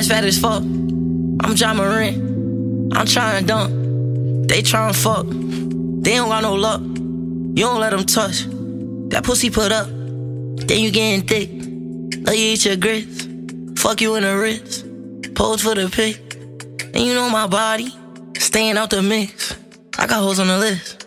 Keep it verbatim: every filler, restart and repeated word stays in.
ass fat as fuck. I'm John Moran. I'm trying to dunk. They trying to fuck. They don't got no luck. You don't let them touch. That pussy put up. Then you getting thick. Let you eat your grits. Fuck you in the wrist. Pose for the pic. And you know my body. Staying out the mix. I got hoes on the list.